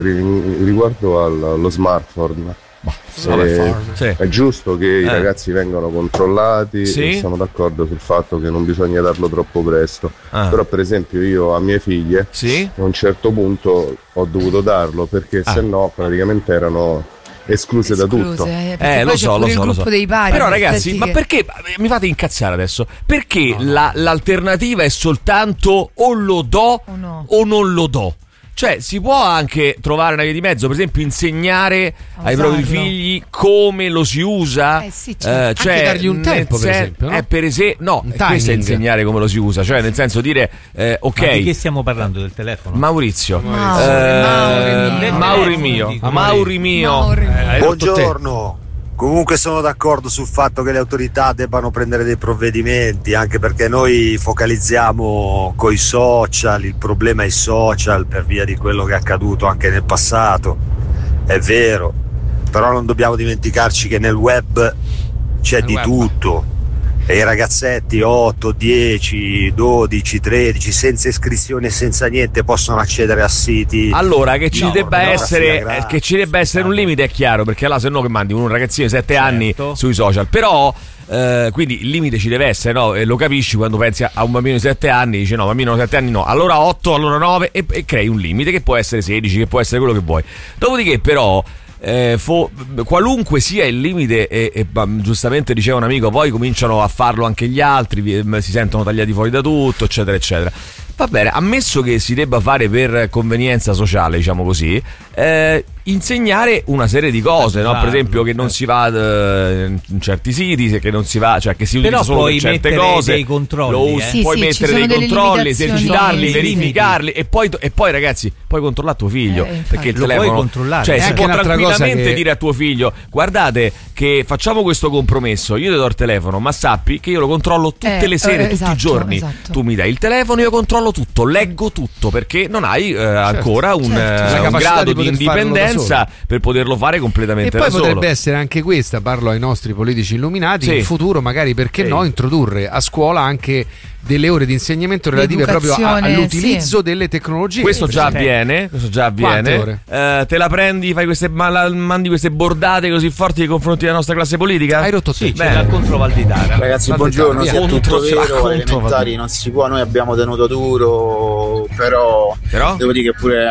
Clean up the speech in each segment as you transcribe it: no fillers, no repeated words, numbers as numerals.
riguardo allo smartphone. È giusto che i ragazzi vengano controllati, e sono d'accordo sul fatto che non bisogna darlo troppo presto, però per esempio io a mie figlie a un certo punto ho dovuto darlo perché se no praticamente erano escluse da tutto. Lo so. Dei pari, però ragazzi, ma perché mi fate incazzare adesso? Perché l'alternativa è soltanto o lo do o non lo do? Cioè, si può anche trovare una via di mezzo, per esempio insegnare ai propri figli come lo si usa, cioè anche dargli un tempo, per esempio, no? Questo è insegnare come lo si usa, cioè nel senso dire ok. Ma di che stiamo parlando? Del telefono? Maurizio. Mauri mio. Buongiorno. Comunque sono d'accordo sul fatto che le autorità debbano prendere dei provvedimenti, anche perché noi focalizziamo coi social, il problema è i social per via di quello che è accaduto anche nel passato, è vero, però non dobbiamo dimenticarci che nel web c'è di tutto. E i ragazzetti 8, 10, 12, 13 senza iscrizione e senza niente possono accedere a siti. Allora che ci debba essere un limite è chiaro, perché allora se no che mandi un ragazzino di 7 anni sui social, però quindi il limite ci deve essere, no? E lo capisci quando pensi a un bambino di 7 anni, dici no, bambino di 7 anni no, allora 8, allora 9 e crei un limite che può essere 16, che può essere quello che vuoi. Dopodiché però qualunque sia il limite e giustamente diceva un amico, poi cominciano a farlo anche gli altri, si sentono tagliati fuori da tutto, eccetera eccetera. Va bene, ammesso che si debba fare per convenienza sociale, diciamo così, insegnare una serie di cose, no? Per esempio che non si va in certi siti, che non si va, cioè che si utilizza solo per certe cose, dei controlli, puoi mettere dei controlli, esercitarli, verificarli e poi ragazzi, puoi controllare tuo figlio, perché il telefono puoi controllare. Cioè si può tranquillamente dire a tuo figlio: guardate che facciamo questo compromesso, io ti do il telefono, ma sappi che io lo controllo tutte le sere, tutti i giorni. Tu mi dai il telefono, io controllo tutto, leggo tutto, perché non hai ancora un grado di indipendenza per poterlo fare completamente da solo. E poi potrebbe essere anche questa, parlo ai nostri politici illuminati, in futuro magari, perché no, introdurre a scuola anche delle ore di insegnamento relative proprio all'utilizzo delle tecnologie. Questo già avviene. Te la prendi, fai mandi queste bordate così forti nei confronti della nostra classe politica? Hai rotto te. La contro Valditara. Ragazzi, buongiorno, sia tutto vero, elementari non si può, noi abbiamo tenuto duro, però? Devo dire che pure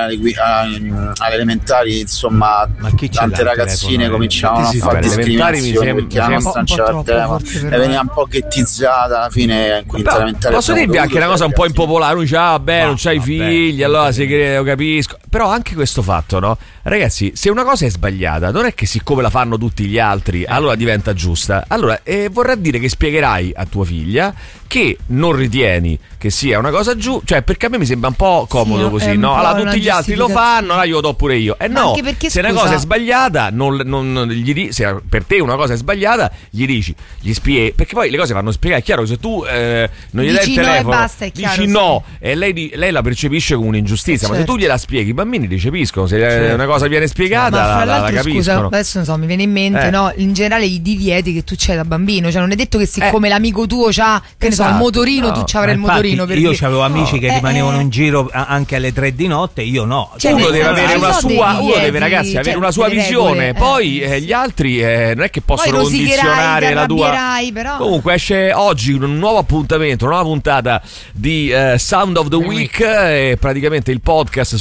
alle elementari, insomma, tante ragazzine cominciavano a fare discriminazioni perché la nostra non c'era il telefono e veniva un po' ghettizzata alla fine. Posso dirvi anche una cosa un po' impopolare, uno dice non c'hai figli, allora lo capisco, però anche questo fatto, no? Ragazzi, se una cosa è sbagliata non è che siccome la fanno tutti gli altri allora diventa giusta, allora vorrà dire che spiegherai a tua figlia che non ritieni che sia una cosa cioè, perché a me mi sembra un po' comodo così, no? Allora tutti gli altri lo fanno, allora io lo do pure io. No, perché, se una cosa è sbagliata, se per te una cosa è sbagliata, gli spieghi, perché poi le cose vanno spiegate. È chiaro che se tu non gli dai il telefono, basta, è chiaro, dici no, e lei la percepisce come un'ingiustizia, ma se tu gliela spieghi, i bambini ricepiscono, se una cosa viene spiegata la capiscono. Scusa, adesso non so, mi viene in mente, no? In generale i divieti che tu c'hai da bambino, cioè non è detto che siccome l'amico tuo c'ha, che ne so, il motorino, tu c'avrai il motorino. Io avevo amici che rimanevano in giro anche alle 3 di notte, io no. Cioè, uno deve avere una sua, ragazzi, avere una sua visione, poi gli altri non è che possono condizionare la tua. Però. Comunque esce oggi un nuovo appuntamento, una nuova puntata di Sound of the Week, praticamente il podcast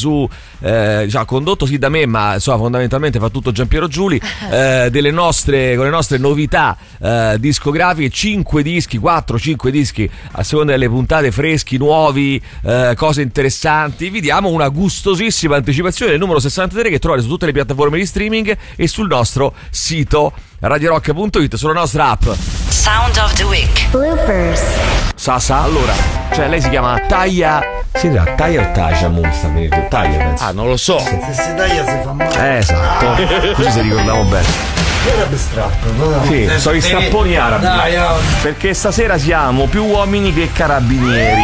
condotto sì da me, ma insomma fondamentalmente fa tutto Giampiero Giuli, con le nostre novità discografiche, 5 dischi, 4-5 dischi a seconda delle puntate, freschi, nuovi, cose interessanti. Vi diamo una gustosissima anticipazione del numero 63 che trovate su tutte le piattaforme di streaming e sul nostro sito radiorock.it, sulla nostra app. Sound of the Week. Bloopers. Allora, cioè lei si chiama Taya. Si chiama Taya o Tasha Moon? Taya, penso. Non lo so. Se si taglia si fa male. Esatto. Così se ricordiamo bene. Arabe strappo. Sì, sono i strapponi arabi. Dai, perché stasera siamo più uomini che carabinieri.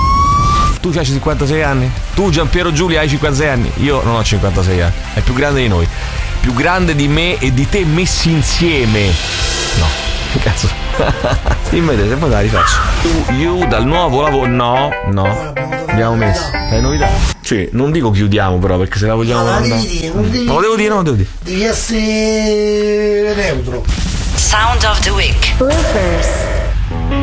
Tu hai 56 anni? Tu, Giampiero Giulia, hai 56 anni? Io non ho 56 anni. È più grande di noi. Più grande di me e di te messi insieme. No, che cazzo. Dimmi te, se poi la rifaccio. You dal nuovo lavoro. No. Abbiamo messo. Hai novità? Sì, non dico chiudiamo però, perché se la vogliamo mandare. Non lo devo dire. Devi essere neutro. Sound of the Week. Bloopers.